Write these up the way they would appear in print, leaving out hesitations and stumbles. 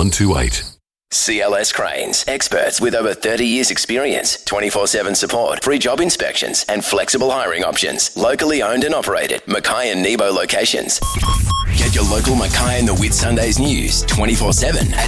128. CLS Cranes, experts with over 30 years experience, 24/7 support, free job inspections and flexible hiring options. Locally owned and operated. Mackay and Nebo locations. Get your local Mackay and the Whitsundays news 24/7 at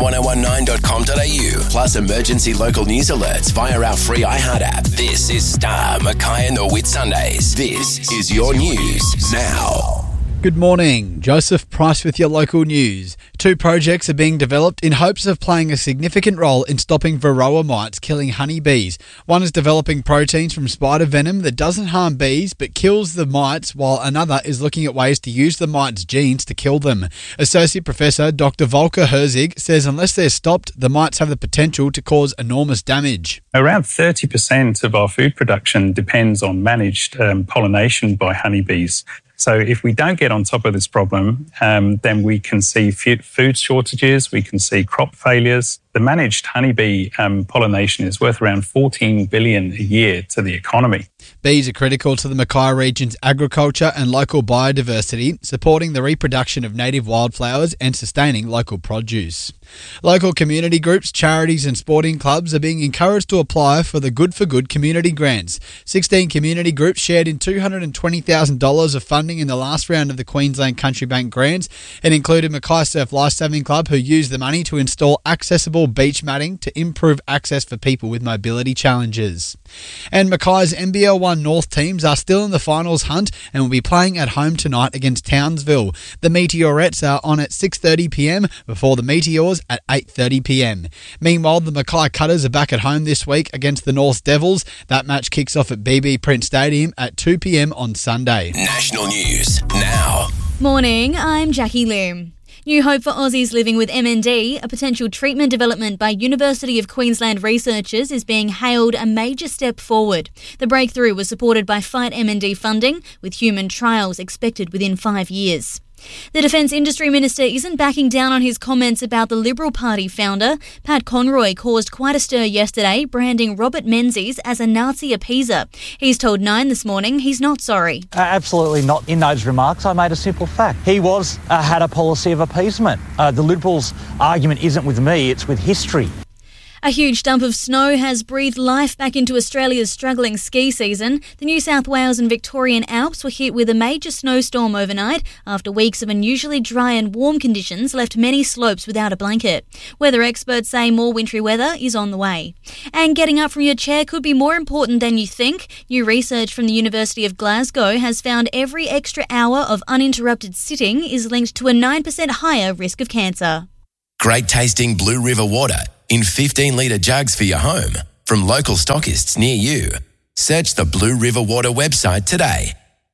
star1019.com.au. Plus emergency local news alerts via our free iHeart app. This is Star Mackay and the Whitsundays. This is your news now. Good morning. Joseph Price with your local news. 2 projects are being developed in hopes of playing a significant role in stopping varroa mites killing honeybees. One is developing proteins from spider venom that doesn't harm bees but kills the mites, while another is looking at ways to use the mites' genes to kill them. Associate Professor Dr. Volker Herzig says unless they're stopped, the mites have the potential to cause enormous damage. Around 30% of our food production depends on managed pollination by honeybees. So if we don't get on top of this problem, then we can see food shortages, we can see crop failures. The managed honeybee pollination is worth around $14 billion a year to the economy. Bees are critical to the Mackay region's agriculture and local biodiversity, supporting the reproduction of native wildflowers and sustaining local produce. Local community groups, charities and sporting clubs are being encouraged to apply for the Good for Good community grants. 16 community groups shared in $220,000 of funding in the last round of the Queensland Country Bank grants. It included Mackay Surf Lifesaving Club, who used the money to install accessible beach matting to improve access for people with mobility challenges. And Mackay's NBL1 North teams are still in the finals hunt and will be playing at home tonight against Townsville. The Meteorettes are on at 6:30pm before the Meteors at 8:30pm. Meanwhile, the Mackay Cutters are back at home this week against the North Devils. That match kicks off at BB Prince Stadium at 2pm on Sunday. National news now. Morning, I'm Jackie Lim. New hope for Aussies living with MND, a potential treatment development by University of Queensland researchers, is being hailed a major step forward. The breakthrough was supported by Fight MND funding, with human trials expected within 5 years. The Defence Industry Minister isn't backing down on his comments about the Liberal Party founder. Pat Conroy caused quite a stir yesterday, branding Robert Menzies as a Nazi appeaser. He's told Nine this morning he's not sorry. Absolutely not. In those remarks, I made a simple fact. He had a policy of appeasement. The Liberals' argument isn't with me, it's with history. A huge dump of snow has breathed life back into Australia's struggling ski season. The New South Wales and Victorian Alps were hit with a major snowstorm overnight after weeks of unusually dry and warm conditions left many slopes without a blanket. Weather experts say more wintry weather is on the way. And getting up from your chair could be more important than you think. New research from the University of Glasgow has found every extra hour of uninterrupted sitting is linked to a 9% higher risk of cancer. Great tasting Blue River water in 15-litre jugs for your home from local stockists near you. Search the Blue River Water website today.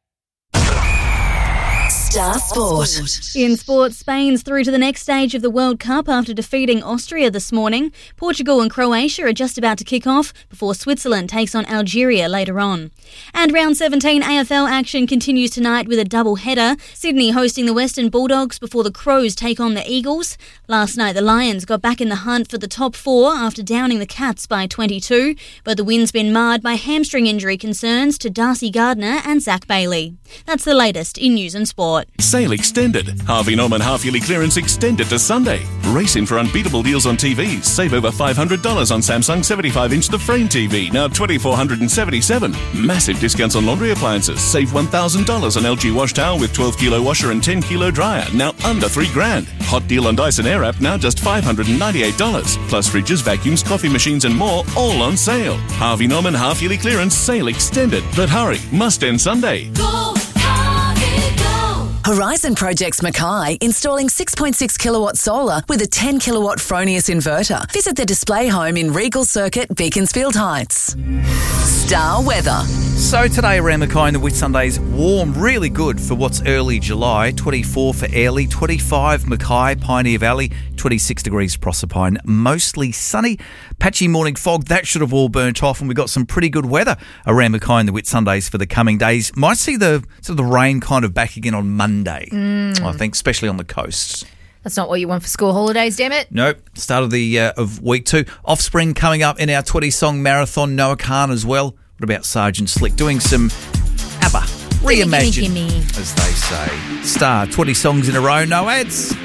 Star Sport. In sports, Spain's through to the next stage of the World Cup after defeating Austria this morning. Portugal and Croatia are just about to kick off before Switzerland takes on Algeria later on. And round 17 AFL action continues tonight with a double header. Sydney hosting the Western Bulldogs before the Crows take on the Eagles. Last night the Lions got back in the hunt for the top 4 after downing the Cats by 22, but the win's been marred by hamstring injury concerns to Darcy Gardner and Zach Bailey. That's the latest in news and sport. Sale extended. Harvey Norman half-yearly clearance extended to Sunday. Race in for unbeatable deals on TVs. Save over $500 on Samsung 75-inch The Frame TV, now $2,477. Massive discounts on laundry appliances. Save $1,000 on LG wash towel with 12-kilo washer and 10-kilo dryer, now under $3,000. Hot deal on Dyson Airwrap, now just $598. Plus fridges, vacuums, coffee machines and more, all on sale. Harvey Norman half-yearly clearance sale extended. But hurry, must end Sunday. Go, Harvey, go! Horizon Projects Mackay installing 6.6 kilowatt solar with a 10 kilowatt Fronius inverter. Visit the display home in Regal Circuit, Beaconsfield Heights. Star weather. So today around Mackay and the Whitsundays, warm, really good for what's early July. 24 for Airlie, 25 Mackay, Pioneer Valley, 26 degrees Proserpine. Mostly sunny, patchy morning fog. That should have all burnt off, and we've got some pretty good weather around Mackay and the Whitsundays for the coming days. Might see the rain kind of back again on Monday, I think, especially on the coasts. That's not what you want for school holidays, damn it. Nope. Start of week 2. Offspring coming up in our 20-song marathon. Noah Khan as well. What about Sergeant Slick doing some ABBA? Reimagine, gimme. as they say. Star, 20 songs in a row, no ads.